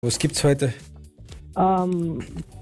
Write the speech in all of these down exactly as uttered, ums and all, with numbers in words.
Was gibt's heute? Ähm,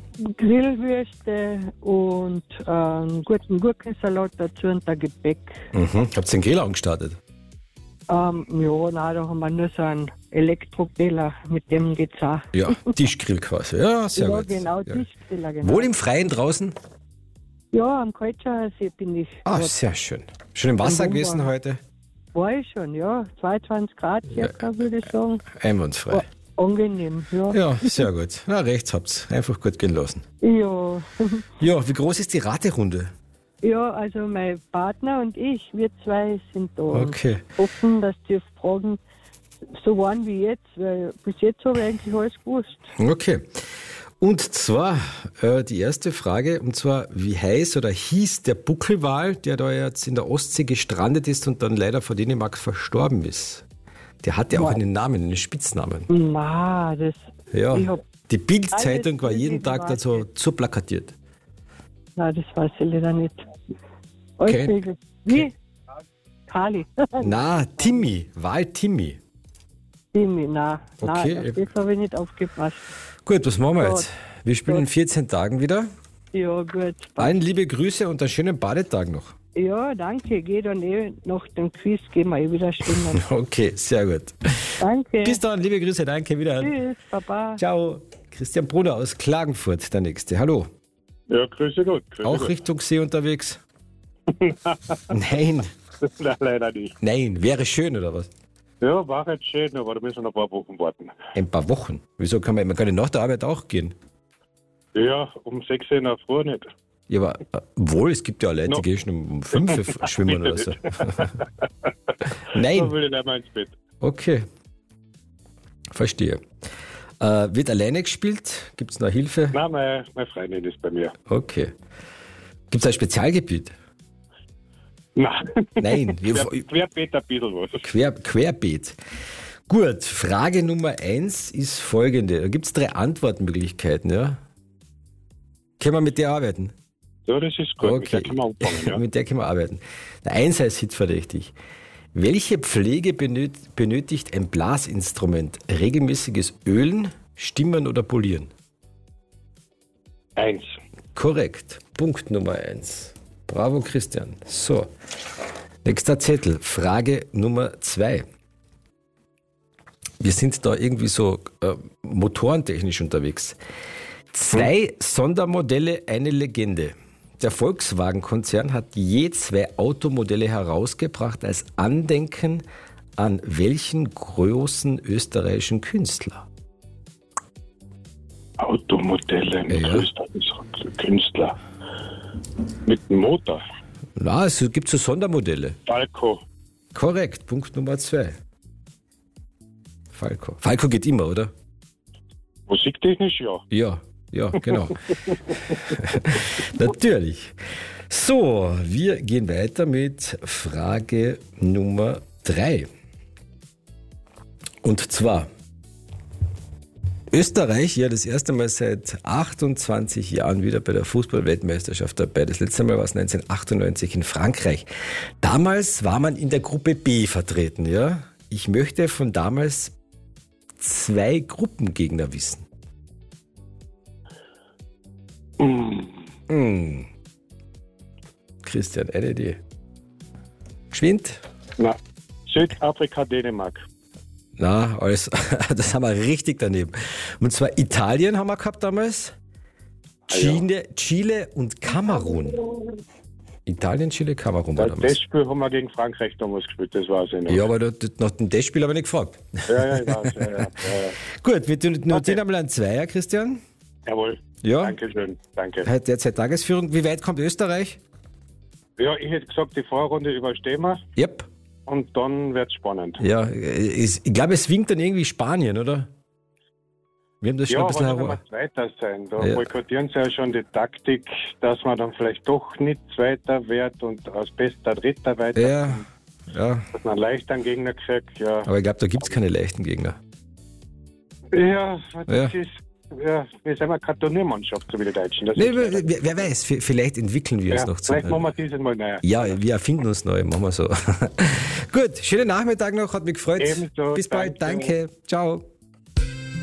Grillwürste und ähm, guten Gurkensalat dazu und ein Gebäck. Mhm. Habt ihr den Grill angestartet? Ähm, ja, nein, da haben wir nur so einen Elektrogriller, mit dem geht's auch. Ja, Tischgrill quasi. Ja, sehr ja, gut. genau, Ja. Tischgriller, genau. Wohl im Freien draußen? Ja, am Kaltschachersee bin ich. Ah, dort. sehr schön. Schon im Wasser Im gewesen Wohnwagen. heute? War ich schon, ja. zweiundzwanzig Grad circa, würde ich sagen. Einwandfrei. War angenehm, ja. Ja, sehr gut. Na, rechts habt's. Einfach gut gehen lassen. Ja. Ja, wie groß ist die Raterunde? Ja, also mein Partner und ich, wir zwei sind da. Okay. Hoffen, dass die Fragen so waren wie jetzt, weil bis jetzt habe ich eigentlich alles gewusst. Okay. Und zwar äh, die erste Frage, und zwar, wie heiß oder hieß der Buckelwal, der da jetzt in der Ostsee gestrandet ist und dann leider vor Dänemark verstorben ist? Der hatte auch Ja. einen Namen, einen Spitznamen. Na, das. Ja, Ich hab die Bild-Zeitung war alles jeden Tag gewartet. dazu so plakatiert. Nein, das weiß ich leider nicht. Okay. Alles Wie? Kali. Na, Timmy, Wal Timmy. Timmy, nein. Okay. Nein, auf das habe ich nicht aufgepasst. Gut, was machen wir Gut. jetzt? Wir spielen in vierzehn Tagen wieder. Ja, gut. Allen liebe Grüße und einen schönen Badetag noch. Ja, danke. Geh dann eh nach dem Quiz, gehen wir eh wieder stimmen. Okay, sehr gut. Danke. Bis dann, liebe Grüße, danke, wieder. Tschüss, Baba. Ciao. Christian Brunner aus Klagenfurt, der Nächste. Hallo. Ja, grüße Gott. Grüße Auch Gott. Richtung See unterwegs? Nein, Nein, leider nicht. nein, wäre schön oder was? Ja, war jetzt schön, aber da müssen wir noch ein paar Wochen warten. Ein paar Wochen. Wieso kann man, man kann ja nach der Arbeit auch gehen? Ja, um sechs Uhr in der Früh nicht. Ja, aber äh, wohl, es gibt ja auch Leute, die No. gehen schon um um fünf Uhr schwimmen oder so. Da Nein, will ich nicht mehr ins Bett. okay. Verstehe. Äh, wird alleine gespielt? Gibt es noch Hilfe? Nein, meine, meine Freundin ist bei mir. Okay. Gibt es ein Spezialgebiet? Nein. Nein, wir, Quer, querbeet ein bisschen was. Quer, Querbeet. Gut, Frage Nummer eins ist folgende. Da gibt es drei Antwortmöglichkeiten, ja? Können wir mit der arbeiten? Ja, das ist gut. Mit der Okay. können wir anfangen, ja. Mit der können wir arbeiten. Der Eins heißt hitverdächtig. Welche Pflege benöt- benötigt ein Blasinstrument? Regelmäßiges Ölen, Stimmen oder Polieren? Eins. Korrekt. Punkt Nummer eins. Bravo, Christian. So. Nächster Zettel. Frage Nummer zwei. Wir sind da irgendwie so äh, motorentechnisch unterwegs. Zwei Sondermodelle, eine Legende. Der Volkswagen-Konzern hat je zwei Automodelle herausgebracht als Andenken an welchen großen österreichischen Künstler? Automodelle mit Ja. österreichischen Künstler. Mit dem Motor. Na, es gibt so Sondermodelle. Falco. Korrekt, Punkt Nummer zwei. Falco. Falco geht immer, oder? Musiktechnisch, ja. Ja, ja, genau. Natürlich. So, wir gehen weiter mit Frage Nummer drei. Und zwar, Österreich ja das erste Mal seit achtundzwanzig Jahren wieder bei der Fußball-Weltmeisterschaft dabei. Das letzte Mal war es neunzehnhundertachtundneunzig in Frankreich. Damals war man in der Gruppe B vertreten, ja. Ich möchte von damals zwei Gruppengegner wissen. Mm. Hm. Christian, eine Idee. Geschwind? Na, Südafrika, Dänemark. Na, alles, das haben wir richtig daneben. Und zwar Italien haben wir gehabt damals, Ah, ja. Chile, Chile und Kamerun. Italien, Chile, Kamerun war Das damals. Testspiel haben wir gegen Frankreich damals gespielt, das weiß ich noch. Ja, aber das- nach dem Testspiel habe ich nicht gefragt. Ja, ja, ich weiß. Ja, ja, ja, ja. Gut, wir tun- notieren einmal einen Zweier, Christian. Jawohl. Ja. Dankeschön. Danke. Hat derzeit Tagesführung. Wie weit kommt Österreich? Ja, ich hätte gesagt, die Vorrunde überstehen wir Yep. und dann wird es spannend. Ja, es, ich glaube, es winkt dann irgendwie Spanien, oder? Wir haben das schon Ja, ein aber bisschen dann herum. wir Zweiter sein. Da Ja. boykottieren sie ja schon die Taktik, dass man dann vielleicht doch nicht Zweiter wird und als bester Dritter weiter. Ja, ja. Dass man leicht einen Gegner kriegt. Ja, Aber ich glaube, da gibt es keine leichten Gegner. ja das Ja. ist. Ja, wir sind eine keine Turniermannschaft, so wie die Deutschen. Das Nee, ist wer, leider- wer wer weiß, v- vielleicht entwickeln wir ja, es noch zu. vielleicht machen wir dieses Mal neu. Ja, wir erfinden uns neu, machen wir so. Gut, schönen Nachmittag noch, hat mich gefreut. Ebenso, Bis bald, danke. danke. Ciao.